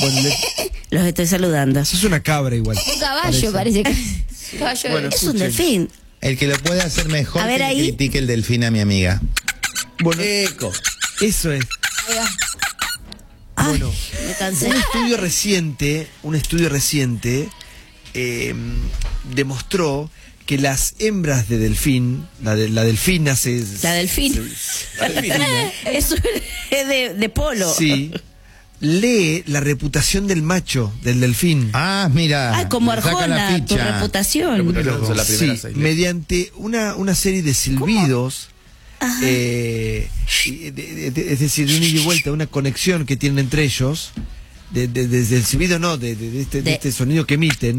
Bueno, Los estoy saludando. eso es una cabra igual. Un caballo parece que... Caballo Bueno, es un delfín. El que lo puede hacer mejor A ver que ahí. le critique el delfín a mi amiga. Bueno, Eco. eso es. Ay, Bueno, me cansé. un estudio reciente demostró que las hembras de delfín, la delfina La delfín. Eso es de polo. sí, lee la reputación del macho, del delfín. Ah, mira. Ah, como le saca la Arjona, tu ficha. reputación. Qué loco. La primera Sí, 6 mediante una serie de silbidos, Ajá. es decir, de una ida y vuelta, una conexión que tienen entre ellos, desde el silbido no, de este sonido que emiten.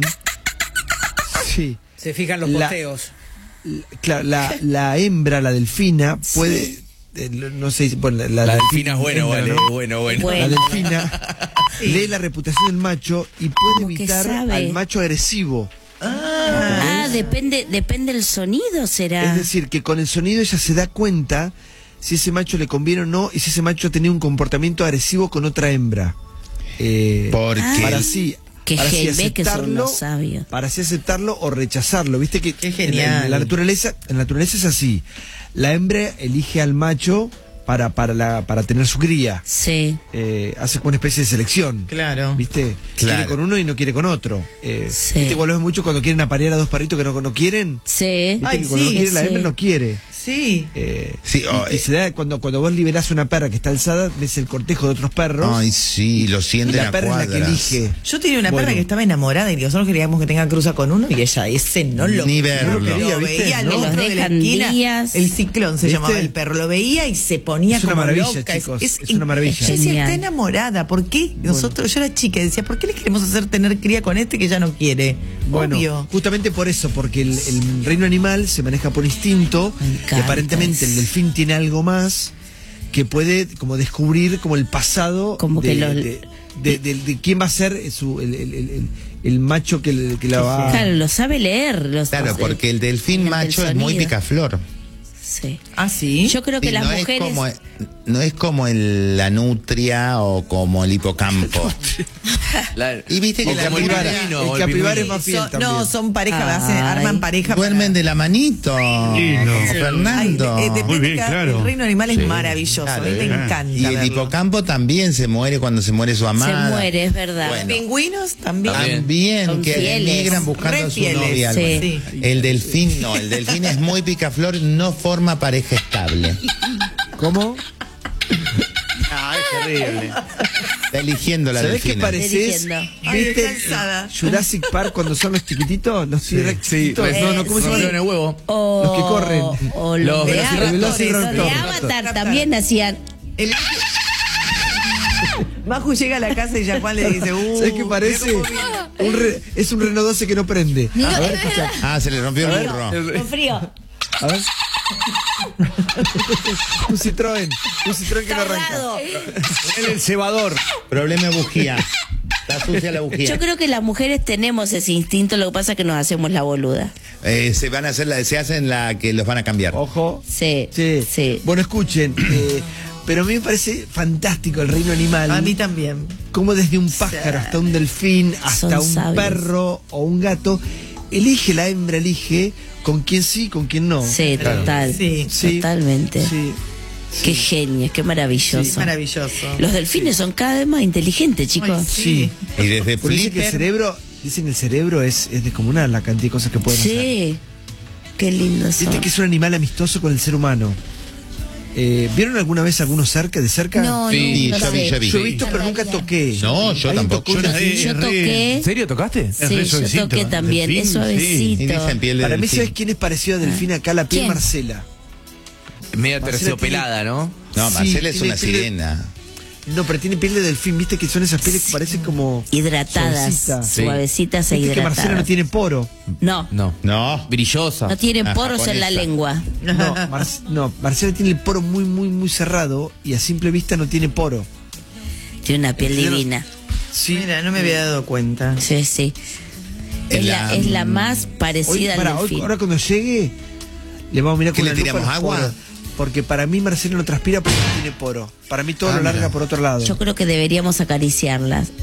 Sí. Se fijan los La- posteos. Claro, la hembra, la delfina, puede, no sé, bueno, La delfina es bueno, hembra, vale. ¿no? Bueno. La Bueno. delfina lee la reputación del macho y puede Como que evitar sabe. al macho agresivo. Ah, depende el sonido, será. Es decir, que con el sonido ella se da cuenta si ese macho le conviene o no y si ese macho tenía un comportamiento agresivo con otra hembra. Porque Para así, Que para así ve que son aceptarlo, unos sabios. para así aceptarlo o rechazarlo. Viste que Qué genial. En la naturaleza es así. La hembra elige al macho para tener su cría. Sí. Hace como una especie de selección. Claro. ¿Viste? Claro. Quiere con uno y no quiere con otro. Sí. ¿Viste? Igual lo ves mucho cuando quieren aparear a dos perritos que no quieren. Sí. ¿Viste? Ay, Que cuando sí, no quiere la sí. hembra no quiere. Sí. Sí, Y se da cuando vos liberás una perra que está alzada, ves el cortejo de otros perros. ay, sí, lo y sienten la a perra es la que cuadras. elige. Yo tenía una Bueno. perra que estaba enamorada y nosotros queríamos que tenga cruza con uno y ella ese no lo Ni verlo. Lo quería, ¿viste? veía al No. otro Los de la dejan esquina. días. El ciclón se ¿Viste? llamaba el perro. Lo veía y se ponía Es una como maravilla, loca. chicos, es una maravilla. Yo decía, Genial. está enamorada. ¿Por qué? Nosotros, yo era chica y decía, ¿por qué le queremos hacer tener cría con este que ya no quiere? Bueno, Obvio. justamente por eso, porque el reino animal se maneja por instinto Me y encanta aparentemente eso. el delfín tiene algo más que puede como descubrir como el pasado Como que de quién va a ser el macho que la va Claro, lo sabe leer. Claro, porque el delfín mediante el macho es muy sonido. picaflor. Sí. ¿Ah, sí? Yo creo que Sí, las no mujeres... no es como la nutria o como el hipocampo. Y viste que el la capibara, mujeres el capibara es más fiel Son- también. no, son pareja, Ay. arman pareja. duermen de la manito. Lindo. Como Fernando. Muy bien, cada- claro. El reino animal es Sí, maravilloso. claro, a mí me encanta. Y el verlo. hipocampo también se muere cuando se muere su amada. Se muere, es verdad. Bueno. Pingüinos también. También, Son que fieles. emigran buscando Re a su fieles, novia. sí. El delfín no, el delfín es muy picaflor, no forma pareja estable. ¿Cómo? Ay, terrible. Está eligiendo la ¿Sabés qué delfina. pareces? Dirigiendo. Ay, ¿Viste está alzada. Jurassic Park cuando son los chiquititos? Los T-Rex chiquititos. No, ¿cómo se Rompió en llama? el huevo. O, Los que corren. O Los los de velociraptores. Avatar, de Avatar también hacían... El- Maju llega a la casa y ya Juan le dice, ¿Sabés qué parece? Es un Renault 12 que no prende. A ver, escucha. Ah, se le rompió el burro. Con frío. A ver. un Citroën que no arranca. Tardado. El cebador. Problema de bujía. Está sucia la bujía. Yo creo que las mujeres tenemos ese instinto, lo que pasa es que nos hacemos la boluda. Se hacen la que los van a cambiar. Ojo. Sí, Sí. sí. Bueno, escuchen. Pero a mí me parece fantástico el reino animal. a mí también. Como desde un pájaro hasta un delfín, hasta Son un sabios. perro o un gato, la hembra elige con quién sí, con quién no. Sí, total. Sí. Sí. Totalmente. Sí. Qué genios, qué maravilloso. Es maravilloso. Los delfines son cada vez más inteligentes, chicos. Ay, Sí. Y desde Porque dicen que el cerebro es descomunal la cantidad de cosas que pueden hacer. Sí. Qué lindo son. Viste que es un animal amistoso con el ser humano. ¿Vieron alguna vez alguno de cerca? No, Sí, no, yo vi, yo vi. Yo he visto, pero nunca toqué. No, yo ¿Alguien tampoco. tocó un Yo delfín? Yo toqué. ¿En serio tocaste? Sí, re yo suavecito, toqué también. delfín, Es Y suavecito. dicen piel de Para mí, delfín. ¿sabes quién es parecido a delfín acá? La piel ¿Quién? Marcela. Media Marcela terciopelada, ¿no? No, Sí, Marcela es tiene una piel de- sirena. No, pero tiene piel de delfín. ¿Viste que son esas pieles que parecen como Hidratadas, suavecita? suavecitas e ¿Viste que hidratadas. Marcela no tiene poro? No, No. No. Brillosa. no tienen Ah, poros en la japonesa. lengua. No, Marcela tiene el poro muy, muy, muy cerrado y a simple vista no tiene poro. Tiene una piel ¿En serio? divina. Sí. Mira, no me había dado cuenta. Sí, sí. Es la más parecida al delfín. Ahora cuando llegue, le vamos a mirar ¿Qué con le la lupa tiramos, los agua? poros. Porque para mí Marcela no transpira porque no tiene poro. Para mí todo Ah, lo larga mira. por otro lado. Yo creo que deberíamos acariciarlas.